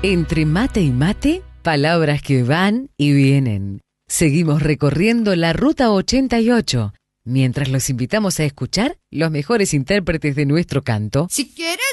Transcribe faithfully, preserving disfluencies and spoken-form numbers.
Entre mate y mate, palabras que van y vienen. Seguimos recorriendo la Ruta ochenta y ocho, mientras los invitamos a escuchar los mejores intérpretes de nuestro canto. Si quieres